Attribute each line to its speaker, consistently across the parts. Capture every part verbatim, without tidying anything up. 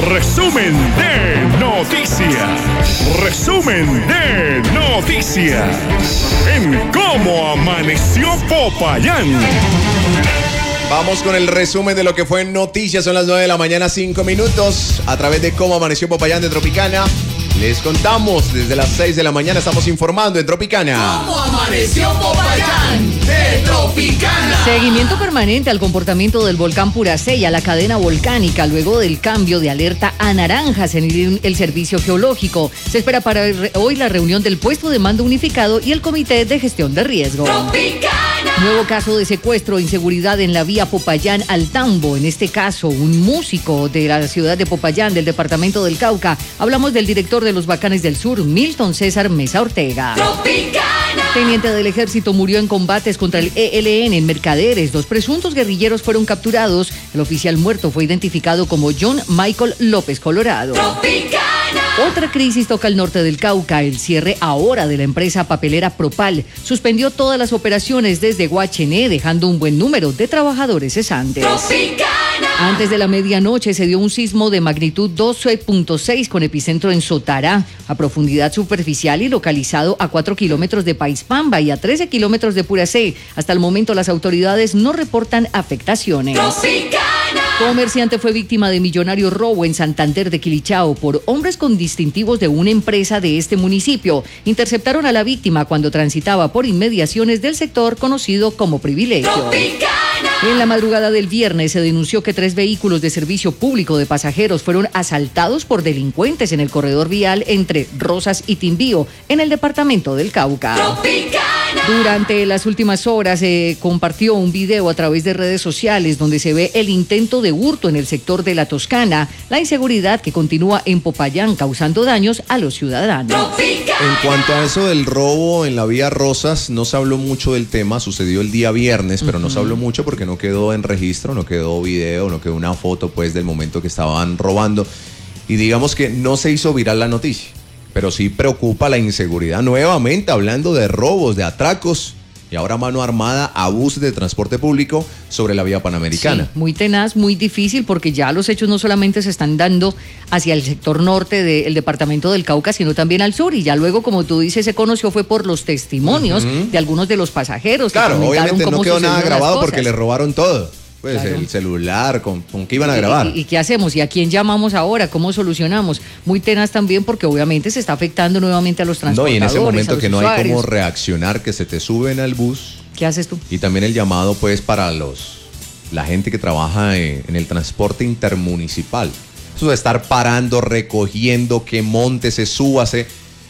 Speaker 1: Resumen de noticias. Resumen de noticias. En Cómo Amaneció Popayán.
Speaker 2: Vamos con el resumen de lo que fue en noticias. Son las nueve de la mañana, cinco minutos. A través de Cómo Amaneció Popayán de Tropicana. Les contamos, desde las seis de la mañana estamos informando en Tropicana.
Speaker 3: ¿Cómo amaneció Popayán de Tropicana?
Speaker 4: Seguimiento permanente al comportamiento del volcán Puracé y a la cadena volcánica luego del cambio de alerta a naranjas en el, el servicio geológico. Se espera para hoy la reunión del puesto de mando unificado y el comité de gestión de riesgo.
Speaker 3: Tropicana.
Speaker 4: Nuevo caso de secuestro e inseguridad en la vía Popayán-Al Tambo. En este caso, un músico de la ciudad de Popayán, del departamento del Cauca. Hablamos del director de los Bacanes del Sur, Milton César Mesa Ortega.
Speaker 3: Tropicana.
Speaker 4: Teniente del ejército murió en combates contra el E L N en Mercaderes. Dos presuntos guerrilleros fueron capturados. El oficial muerto fue identificado como John Michael López Colorado.
Speaker 3: Tropicana.
Speaker 4: Otra crisis toca el norte del Cauca. El cierre ahora de la empresa papelera Propal suspendió todas las operaciones desde Guachené, dejando un buen número de trabajadores cesantes.
Speaker 3: Tropicana.
Speaker 4: Antes de la medianoche se dio un sismo de magnitud doce punto seis con epicentro en Sotará, a profundidad superficial y localizado a cuatro kilómetros de Paispamba y a trece kilómetros de Puracé. Hasta el momento las autoridades no reportan afectaciones.
Speaker 3: Tropicana.
Speaker 4: Comerciante fue víctima de millonario robo en Santander de Quilichao por hombres con distintivos de una empresa de este municipio. Interceptaron a la víctima cuando transitaba por inmediaciones del sector conocido como Privilegio.
Speaker 3: Tropicana.
Speaker 4: En la madrugada del viernes se denunció que tres vehículos de servicio público de pasajeros fueron asaltados por delincuentes en el corredor vial entre Rosas y Timbío, en el departamento del Cauca.
Speaker 3: Tropicana.
Speaker 4: Durante las últimas horas se compartió un video a través de redes sociales donde se ve el intento de hurto en el sector de La Toscana, la inseguridad que continúa en Popayán causando daños a los ciudadanos.
Speaker 3: Tropicana.
Speaker 2: En cuanto a eso del robo en la vía Rosas, no se habló mucho del tema, sucedió el día viernes, pero uh-huh. no se habló mucho porque no quedó en registro, no quedó video, no quedó una foto pues del momento que estaban robando y digamos que no se hizo viral la noticia, pero sí preocupa la inseguridad nuevamente, hablando de robos, de atracos y ahora mano armada a buses de transporte público sobre la vía Panamericana.
Speaker 4: Sí, muy tenaz, muy difícil, porque ya los hechos no solamente se están dando hacia el sector norte del departamento del Cauca, sino también al sur, y ya luego, como tú dices, se conoció fue por los testimonios uh-huh. de algunos de los pasajeros.
Speaker 2: Claro,
Speaker 4: que
Speaker 2: obviamente no quedó nada grabado porque
Speaker 4: cosas.
Speaker 2: le robaron todo. Pues claro. El celular, ¿con, con qué iban a grabar?
Speaker 4: ¿Y, y, ¿Y qué hacemos? ¿Y a quién llamamos ahora? ¿Cómo solucionamos? Muy tenaz también porque obviamente se está afectando nuevamente a los transportadores.
Speaker 2: No, y en ese momento que no
Speaker 4: usuarios.
Speaker 2: hay cómo reaccionar, que se te suben al bus.
Speaker 4: ¿Qué haces tú?
Speaker 2: Y también el llamado pues para los la gente que trabaja en, en el transporte intermunicipal. Eso de estar parando, recogiendo, que monte, se súbase.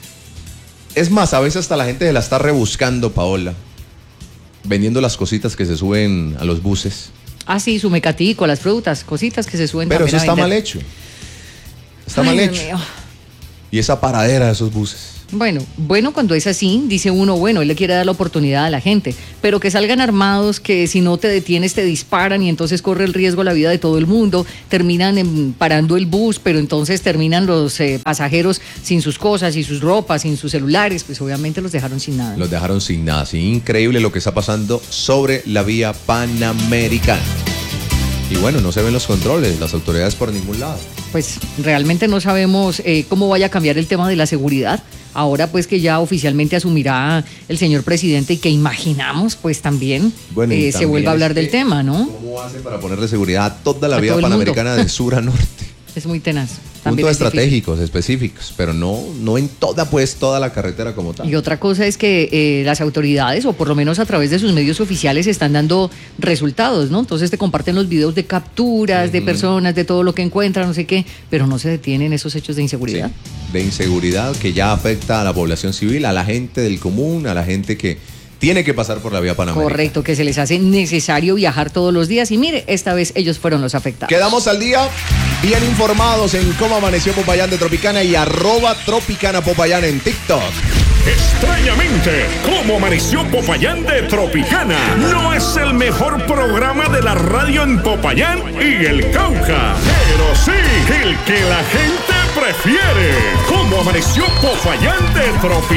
Speaker 2: Es más, a veces hasta la gente se la está rebuscando, Paola. Vendiendo las cositas que se suben a los buses.
Speaker 4: Ah, sí, su mecatico, las frutas, cositas que se suben.
Speaker 2: Pero eso
Speaker 4: está
Speaker 2: vender. mal hecho. Está Ay, mal hecho. Mío. Y esa paradera de esos buses.
Speaker 4: Bueno, bueno, cuando es así, dice uno, bueno, él le quiere dar la oportunidad a la gente, pero que salgan armados, que si no te detienes te disparan y entonces corre el riesgo la vida de todo el mundo, terminan en, parando el bus, pero entonces terminan los eh, pasajeros sin sus cosas, sin sus ropas, sin sus celulares, pues obviamente los dejaron sin nada.
Speaker 2: Los dejaron sin nada, sí, increíble lo que está pasando sobre la vía Panamericana. Y bueno, no se ven los controles, las autoridades por ningún lado.
Speaker 4: Pues realmente no sabemos eh, cómo vaya a cambiar el tema de la seguridad. Ahora pues que ya oficialmente asumirá el señor presidente y que imaginamos pues también,
Speaker 2: bueno,
Speaker 4: eh,
Speaker 2: también
Speaker 4: se vuelva a hablar
Speaker 2: es
Speaker 4: del tema, ¿no?
Speaker 2: ¿Cómo hace para ponerle seguridad a toda la
Speaker 4: a
Speaker 2: vía Panamericana de sur a norte?
Speaker 4: Es muy tenaz.
Speaker 2: Puntos estratégicos, específicos, pero no, no en toda, pues, toda la carretera como tal.
Speaker 4: Y otra cosa es que eh, las autoridades, o por lo menos a través de sus medios oficiales, están dando resultados, ¿no? Entonces te comparten los videos de capturas, uh-huh. de personas, de todo lo que encuentran, no sé qué, pero no se detienen esos hechos de inseguridad.
Speaker 2: Sí, de inseguridad que ya afecta a la población civil, a la gente del común, a la gente que tiene que pasar por la vía Panamericana.
Speaker 4: Correcto, que se les hace necesario viajar todos los días y mire, esta vez ellos fueron los afectados.
Speaker 2: Quedamos al día, bien informados en Cómo Amaneció Popayán de Tropicana y arroba Tropicana Popayán en TikTok.
Speaker 1: Extrañamente, Cómo Amaneció Popayán de Tropicana no es el mejor programa de la radio en Popayán y el Cauca, pero sí el que la gente prefiere. Cómo Amaneció Popayán de Tropicana.